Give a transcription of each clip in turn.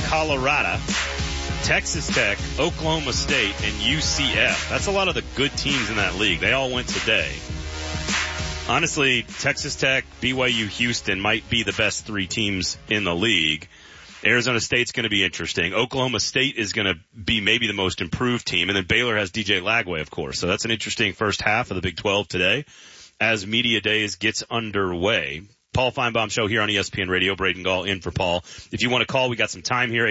Colorado, Texas Tech, Oklahoma State, and UCF. That's a lot of the good teams in that league. They all went today. Honestly, Texas Tech, BYU, Houston might be the best three teams in the league. Arizona State's going to be interesting. Oklahoma State is going to be maybe the most improved team. And then Baylor has DJ Lagway, of course. So that's an interesting first half of the Big 12 today as Media Days gets underway. Paul Feinbaum Show here on ESPN Radio. Braden Gall in for Paul. If you want to call, we got some time here,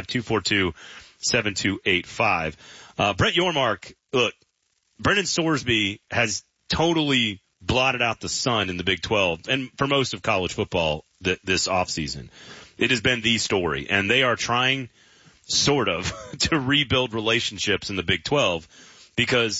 855-242-7285. Brett Yormark, look, Brendan Sorsby has totally blotted out the sun in the Big 12 and for most of college football this offseason. It has been the story, and they are trying sort of to rebuild relationships in the Big 12 because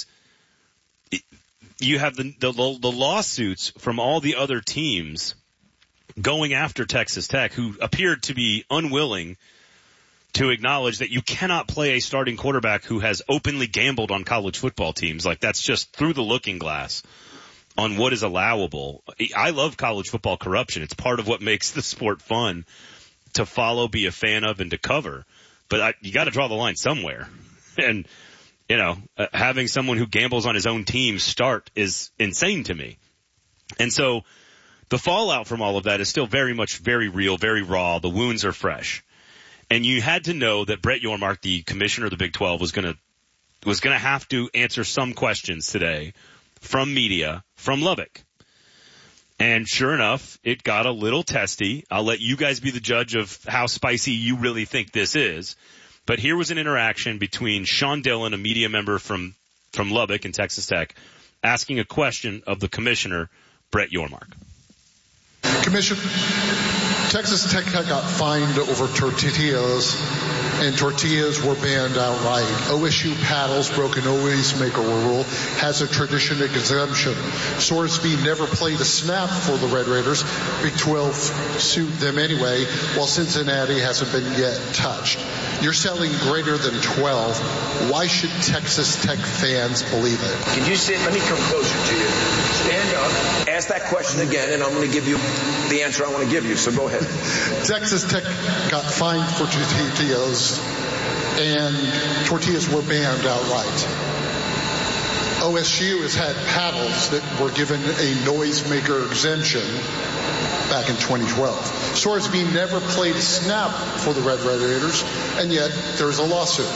you have the lawsuits from all the other teams going after Texas Tech who appeared to be unwilling to acknowledge that you cannot play a starting quarterback who has openly gambled on college football teams. Like, that's just through the looking glass on what is allowable. I love college football corruption. It's part of what makes the sport fun to follow, be a fan of, and to cover. But you got to draw the line somewhere. And, having someone who gambles on his own team start is insane to me. And so the fallout from all of that is still very much very real, very raw. The wounds are fresh. And you had to know that Brett Yormark, the commissioner of the Big 12, was going to have to answer some questions today from media from Lubbock. And sure enough, it got a little testy. I'll let you guys be the judge of how spicy you really think this is. But here was an interaction between Sean Dillon, a media member from Lubbock and Texas Tech, asking a question of the commissioner, Brett Yormark. Commissioner, Texas Tech got fined over tortillas, and tortillas were banned outright. OSU paddles broke an noisemaker rule, has a tradition exemption. Sorsby never played a snap for the Red Raiders. Big 12 sued them anyway, while Cincinnati hasn't been yet touched. You're selling greater than 12. Why should Texas Tech fans believe it? Can you sit? Let me come closer to you. Stand up. Ask that question again, and I'm going to give you the answer I want to give you, so go ahead. Texas Tech got fined for tortillas, and tortillas were banned outright. OSU has had paddles that were given a noisemaker exemption back in 2012. Sorsby never played a snap for the Red Raiders, and yet there's a lawsuit.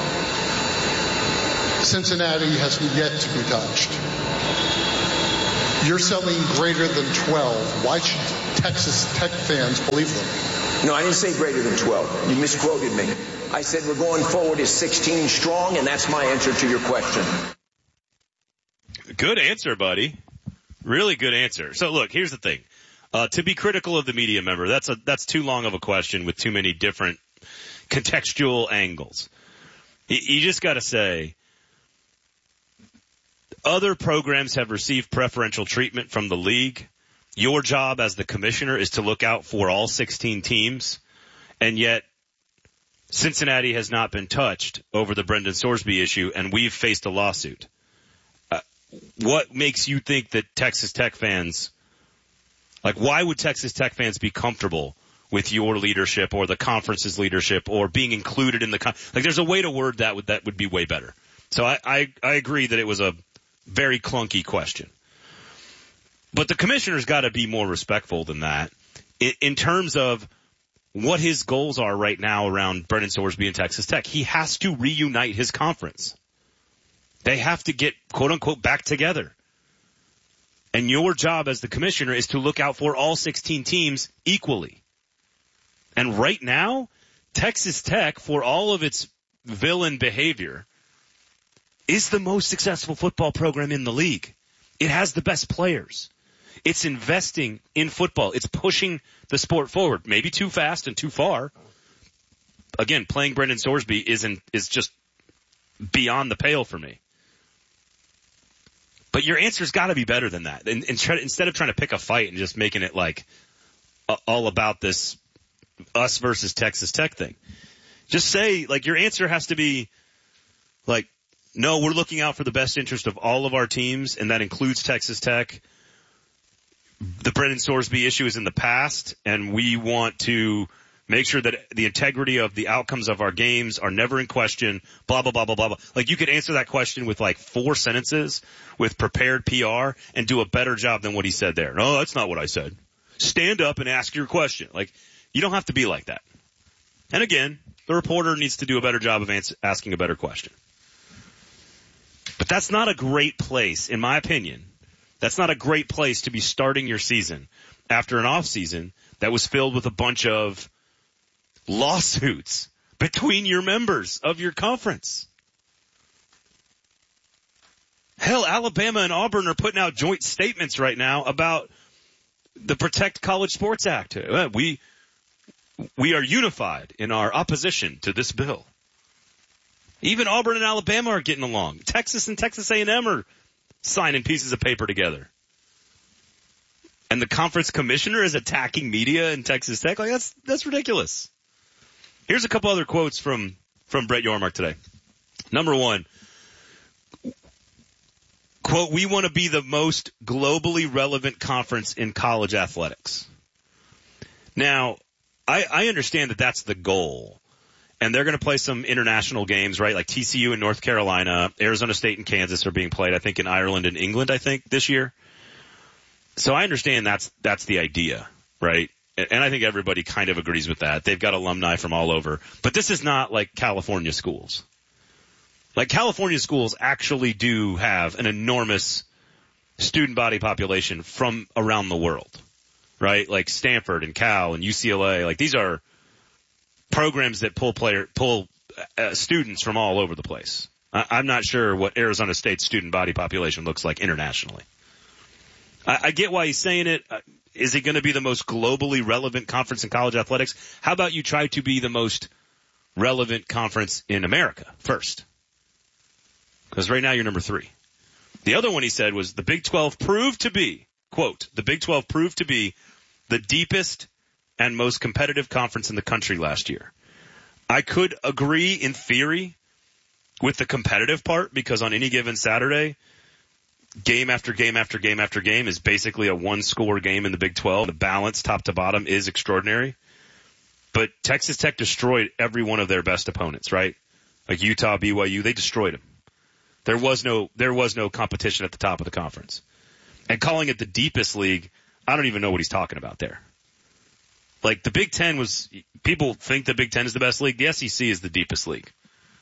Cincinnati hasn't yet to be touched. You're selling greater than 12. Why should Texas Tech fans believe them? No, I didn't say greater than 12. You misquoted me. I said we're going forward as 16 strong, and that's my answer to your question. Good answer, buddy. Really good answer. So look, here's the thing. To be critical of the media member, that's too long of a question with too many different contextual angles. You just got to say, other programs have received preferential treatment from the league. Your job as the commissioner is to look out for all 16 teams, and yet Cincinnati has not been touched over the Brendan Sorsby issue, and we've faced a lawsuit. What makes you think that Texas Tech fans, why would Texas Tech fans be comfortable with your leadership or the conference's leadership or being included in the there's a way to word that would be way better. So I agree that it was a very clunky question. But the commissioner's got to be more respectful than that in terms of what his goals are right now around Brendan Sorsby and Texas Tech. He has to reunite his conference. They have to get, quote unquote, back together. And your job as the commissioner is to look out for all 16 teams equally. And right now, Texas Tech, for all of its villain behavior, is the most successful football program in the league. It has the best players. It's investing in football. It's pushing the sport forward. Maybe too fast and too far. Again, playing Brendan Sorsby is just beyond the pale for me. But your answer's got to be better than that. And instead of trying to pick a fight and just making it all about this us versus Texas Tech thing, just say, your answer has to be no, we're looking out for the best interest of all of our teams, and that includes Texas Tech. The Brendan Sorsby issue is in the past, and we want to Make sure that the integrity of the outcomes of our games are never in question, blah, blah, blah, blah, blah, blah. Like, you could answer that question with like 4 sentences with prepared PR and do a better job than what he said there. No, that's not what I said. Stand up and ask your question. Like, you don't have to be like that. And again, the reporter needs to do a better job of asking a better question. But that's not a great place, in my opinion. That's not a great place to be starting your season after an off season that was filled with a bunch of lawsuits between your members of your conference. Hell, Alabama and Auburn are putting out joint statements right now about the Protect College Sports Act. We are unified in our opposition to this bill. Even Auburn and Alabama are getting along. Texas and Texas A&M are signing pieces of paper together. And the conference commissioner is attacking media in Texas Tech. Like, that's ridiculous. Here's a couple other quotes from Brett Yormark today. Number 1, quote, "We want to be the most globally relevant conference in college athletics." Now, I understand that that's the goal. And they're going to play some international games, right? Like TCU and North Carolina, Arizona State and Kansas are being played, I think, in Ireland and England, I think, this year. So I understand that's the idea, right? And I think everybody kind of agrees with that. They've got alumni from all over. But this is not like California schools. Like, California schools actually do have an enormous student body population from around the world, right? Like Stanford and Cal and UCLA. Like, these are programs that pull students from all over the place. I'm not sure what Arizona State's student body population looks like internationally. I get why he's saying it. Is it going to be the most globally relevant conference in college athletics? How about you try to be the most relevant conference in America first? Because right now you're number 3. The other one he said was the Big 12 proved to be, quote, "The Big 12 proved to be the deepest and most competitive conference in the country last year." I could agree in theory with the competitive part, because on any given Saturday, game after game after game after game is basically a 1-score game in the Big 12. The balance top to bottom is extraordinary. But Texas Tech destroyed every one of their best opponents, right? Like Utah, BYU, they destroyed them. There was no competition at the top of the conference. And calling it the deepest league, I don't even know what he's talking about there. Like, the Big Ten people think the Big Ten is the best league. The SEC is the deepest league.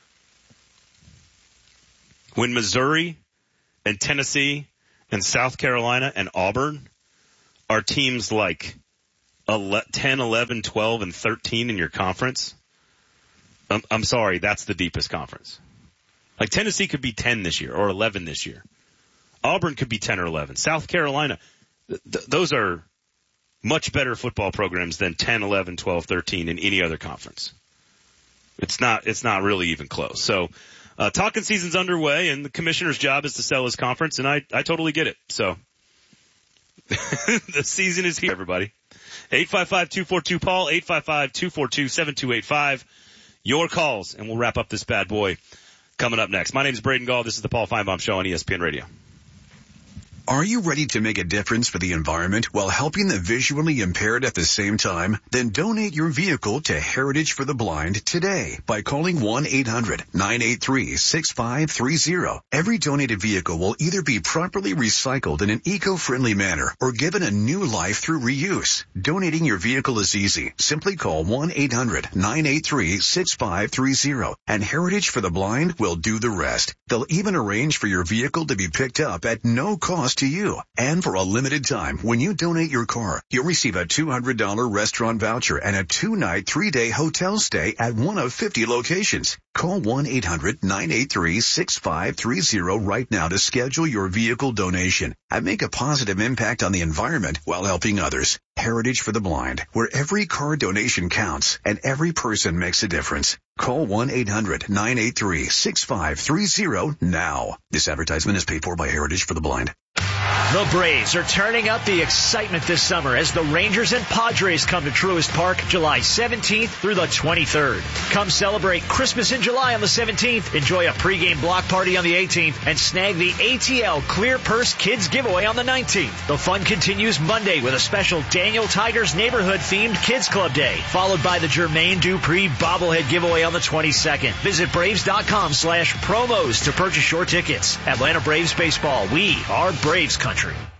When Missouri and Tennessee and South Carolina and Auburn are teams like 10, 11, 12, and 13 in your conference, I'm sorry, that's the deepest conference. Like, Tennessee could be 10 this year or 11 this year. Auburn could be 10 or 11. South Carolina, those are much better football programs than 10, 11, 12, 13 in any other conference. It's not really even close. So, talking season's underway, and the commissioner's job is to sell his conference, and I totally get it. So, the season is here, everybody. 855-242-PAUL, 855-242-7285. Your calls, and we'll wrap up this bad boy coming up next. My name is Braden Gall. This is the Paul Feinbaum Show on ESPN Radio. Are you ready to make a difference for the environment while helping the visually impaired at the same time? Then donate your vehicle to Heritage for the Blind today by calling 1-800-983-6530. Every donated vehicle will either be properly recycled in an eco-friendly manner or given a new life through reuse. Donating your vehicle is easy. Simply call 1-800-983-6530 and Heritage for the Blind will do the rest. They'll even arrange for your vehicle to be picked up at no cost to you. And for a limited time, when you donate your car, you'll receive a $200 restaurant voucher and a 2-night, 3-day hotel stay at one of 50 locations. Call 1-800-983-6530 right now to schedule your vehicle donation and make a positive impact on the environment while helping others. Heritage for the Blind, where every car donation counts and every person makes a difference. Call 1-800-983-6530 now. This advertisement is paid for by Heritage for the Blind. The Braves are turning up the excitement this summer as the Rangers and Padres come to Truist Park July 17th through the 23rd. Come celebrate Christmas in July on the 17th, enjoy a pregame block party on the 18th, and snag the ATL Clear Purse Kids giveaway on the 19th. The fun continues Monday with a special Daniel Tigers neighborhood-themed Kids Club Day, followed by the Jermaine Dupri bobblehead giveaway on the 22nd. Visit Braves.com/promos to purchase your tickets. Atlanta Braves Baseball. We are Braves Country.